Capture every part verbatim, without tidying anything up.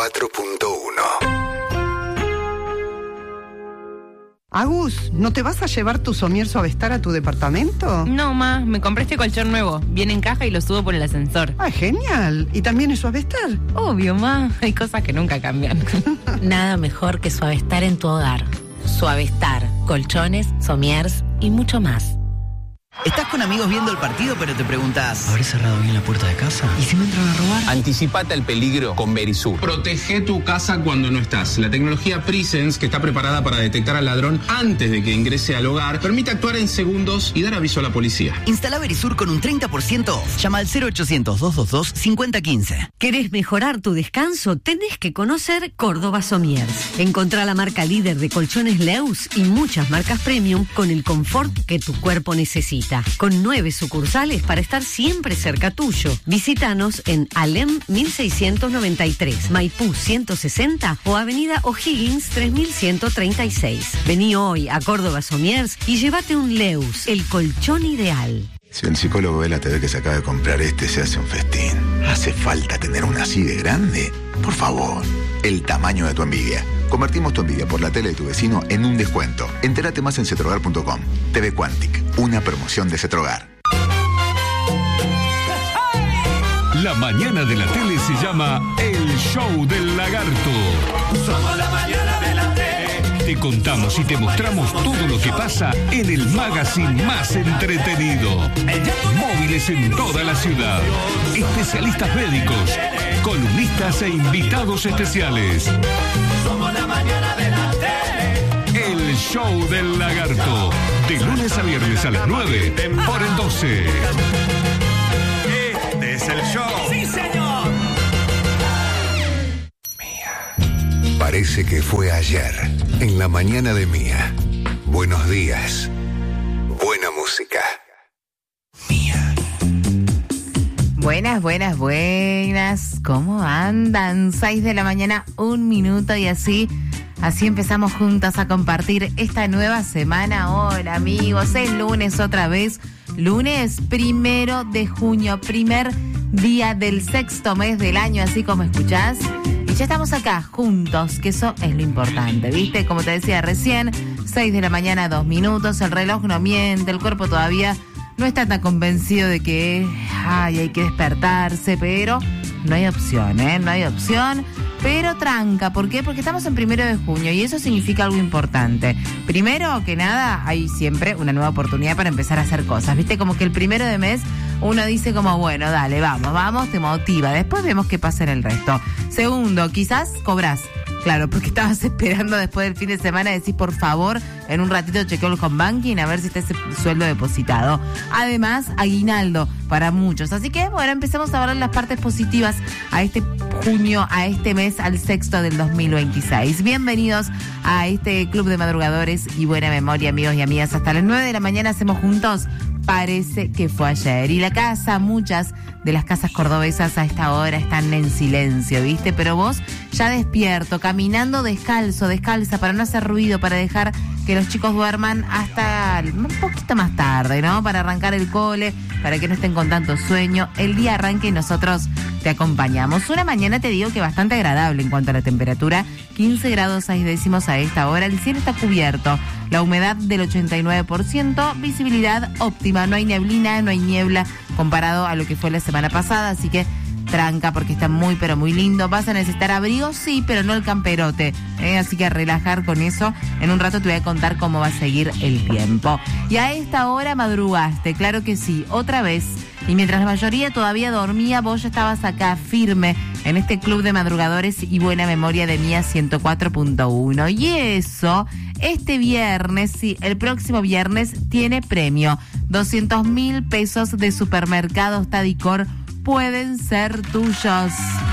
cuatro punto uno. Agus, ¿no te vas a llevar tu somier Suavestar a tu departamento? No, ma, me compré este colchón nuevo. Viene en caja y lo subo por el ascensor. Ah, genial. ¿Y también es Suavestar? Obvio, ma. Hay cosas que nunca cambian. Nada mejor que Suavestar en tu hogar. Suavestar, colchones, somiers y mucho más. Estás con amigos viendo el partido, pero te preguntas, ¿habré cerrado bien la puerta de casa? ¿y si me entran a robar? Anticipate al peligro con Verisur. Protege tu casa cuando no estás. La tecnología Presence, que está preparada para detectar al ladrón antes de que ingrese al hogar, permite actuar en segundos y dar aviso a la policía. Instala Verisur con un treinta por ciento off. Llama al cero ochocientos, doscientos veintidós, cincuenta quince. ¿Querés mejorar tu descanso? Tenés que conocer Córdoba Somiers. Encontrá la marca líder de colchones Leus y muchas marcas premium con el confort que tu cuerpo necesita. Con nueve sucursales para estar siempre cerca tuyo. Visítanos en Alem mil seiscientos noventa y tres, Maipú ciento sesenta o Avenida O'Higgins tres mil ciento treinta y seis. Vení hoy a Córdoba Somiers y llévate un Leus, el colchón ideal. Si el psicólogo ve la T V que se acaba de comprar este, se hace un festín. ¿Hace falta tener una así de grande? Por favor, el tamaño de tu envidia. Convertimos tu envidia por la tele de tu vecino en un descuento. Entérate más en cetrogar punto com. T V Quantic, una promoción de Cetrogar. La mañana de la tele se llama El Show del Lagarto. Somos la mañana de la tele. Te contamos y te mostramos todo lo que pasa en el magazine más entretenido. Móviles en toda la ciudad. Especialistas médicos, columnistas e invitados especiales. Somos la mañana de la tele. El Show del Lagarto. De lunes a viernes a las nueve por el doce. Este es el show. ¡Sí, señor! Parece que fue ayer, en la mañana de Mía. Buenos días. Buena música. Mía. Buenas, buenas, buenas. ¿Cómo andan? seis de la mañana, un minuto y así... Así empezamos juntas a compartir esta nueva semana. Hola amigos, es lunes otra vez. Lunes primero de junio, primer día del sexto mes del año, así como escuchás. Y ya estamos acá juntos, que eso es lo importante, ¿viste? Como te decía recién, seis de la mañana, dos minutos, el reloj no miente, el cuerpo todavía no está tan convencido de que ay, hay que despertarse, pero no hay opción, ¿eh? No hay opción. Pero tranca, ¿por qué? Porque estamos en primero de junio y eso significa algo importante. Primero que nada, hay siempre una nueva oportunidad para empezar a hacer cosas. ¿Viste? Como que el primero de mes uno dice como, bueno, dale, vamos, vamos, te motiva. Después vemos qué pasa en el resto. Segundo, quizás cobras. Claro, porque estabas esperando después del fin de semana decir, por favor, en un ratito chequeo el home banking a ver si está ese sueldo depositado. Además, aguinaldo para muchos. Así que, bueno, empecemos a ver las partes positivas a este junio, a este mes, al sexto del dos mil veintiséis. Bienvenidos a este club de madrugadores y buena memoria, amigos y amigas. Hasta las nueve de la mañana hacemos juntos Parece que fue ayer. Y la casa, muchas de las casas cordobesas a esta hora están en silencio, ¿viste? Pero vos ya despierto, caminando descalzo, descalza, para no hacer ruido, para dejar que los chicos duerman hasta un poquito más tarde, ¿no? Para arrancar el cole, para que no estén con tanto sueño. El día arranque y nosotros te acompañamos. Una mañana, te digo, que bastante agradable en cuanto a la temperatura. quince grados seis décimos a esta hora. El cielo está cubierto. La humedad del ochenta y nueve por ciento. Visibilidad óptima. No hay neblina, no hay niebla comparado a lo que fue la semana pasada. Así que tranca, porque está muy pero muy lindo. ¿Vas a necesitar abrigo? Sí, pero no el camperote, ¿eh? Así que a relajar con eso. En un rato te voy a contar cómo va a seguir el tiempo. Y a esta hora madrugaste, claro que sí, otra vez. Y mientras la mayoría todavía dormía, vos ya estabas acá firme en este club de madrugadores y buena memoria de Mía ciento cuatro punto uno. Y eso, este viernes, sí, el próximo viernes tiene premio. doscientos mil pesos de Supermercados Tadicor pueden ser tuyos.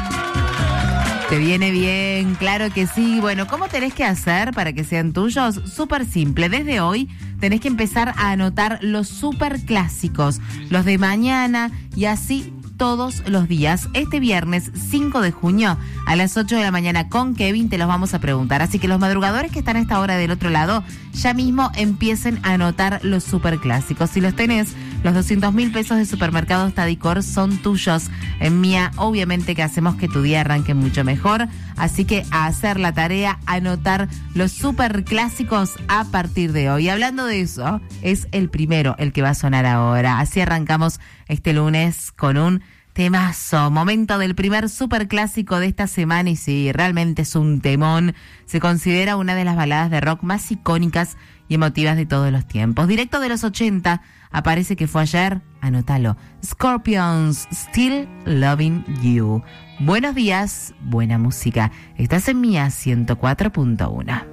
¿Te viene bien? Claro que sí. Bueno, ¿cómo tenés que hacer para que sean tuyos? Súper simple. Desde hoy tenés que empezar a anotar los super clásicos, los de mañana y así todos los días. Este viernes cinco de junio a las ocho de la mañana con Kevin te los vamos a preguntar. Así que los madrugadores que están a esta hora del otro lado, ya mismo empiecen a anotar los superclásicos. Si los tenés Los doscientos mil pesos de Supermercado Stadicor son tuyos. En Mía, obviamente que hacemos que tu día arranque mucho mejor. Así que a hacer la tarea, anotar los superclásicos a partir de hoy. Hablando de eso, es el primero el que va a sonar ahora. Así arrancamos este lunes con un temazo, momento del primer superclásico de esta semana y sí, realmente es un temón. Se considera una de las baladas de rock más icónicas y emotivas de todos los tiempos. Directo de los ochenta, aparece que fue ayer, anótalo. Scorpions, Still Loving You. Buenos días, buena música. Estás en Mía ciento cuatro punto uno.